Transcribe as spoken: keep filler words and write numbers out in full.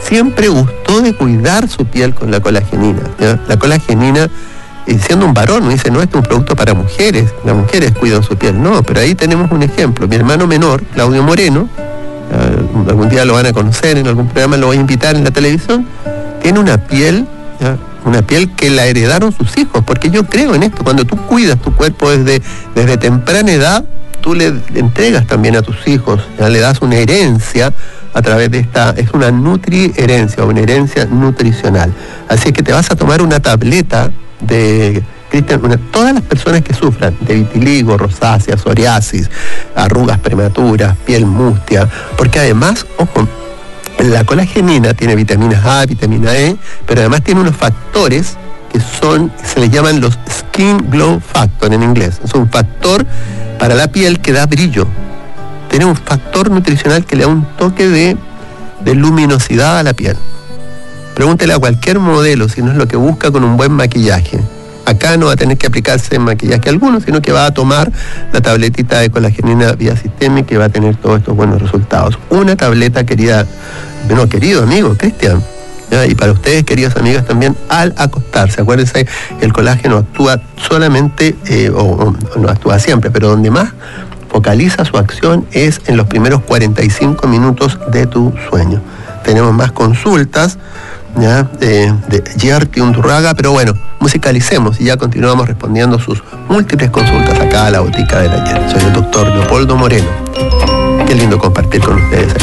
siempre gustó de cuidar su piel con la colagenina, ¿ya? La colagenina, y siendo un varón, me dice, no, este es un producto para mujeres, las mujeres cuidan su piel. No, pero ahí tenemos un ejemplo. Mi hermano menor, Claudio Moreno, uh, algún día lo van a conocer, en algún programa lo voy a invitar en la televisión, tiene una piel, ¿ya? Una piel que la heredaron sus hijos, porque yo creo en esto, cuando tú cuidas tu cuerpo desde, desde temprana edad, tú le entregas también a tus hijos, ¿ya? Le das una herencia a través de esta, es una nutri-herencia, una herencia nutricional. Así que te vas a tomar una tableta de, Cristian, una, todas las personas que sufran de vitiligo, rosácea, psoriasis, arrugas prematuras, piel mustia, porque además, ojo, la colagenina tiene vitaminas A, vitamina E, pero además tiene unos factores que son, se les llaman los Skin Glow Factor en inglés. Es un factor para la piel que da brillo. Tiene un factor nutricional que le da un toque de, de luminosidad a la piel. Pregúntele a cualquier modelo si no es lo que busca con un buen maquillaje. Acá no va a tener que aplicarse maquillaje alguno, sino que va a tomar la tabletita de colagenina vía sistémica y va a tener todos estos buenos resultados. Una tableta, querida, no, querido amigo, Cristian, ¿ya? Y para ustedes, queridas amigas, también al acostarse. Acuérdense, el colágeno actúa solamente, eh, o, o no actúa siempre, pero donde más focaliza su acción es en los primeros cuarenta y cinco minutos de tu sueño. Tenemos más consultas, ¿ya? de, de Yerti Undurraga, pero bueno, musicalicemos y ya continuamos respondiendo sus múltiples consultas acá a la Botica del Ayer. Soy el doctor Leopoldo Moreno. Qué lindo compartir con ustedes.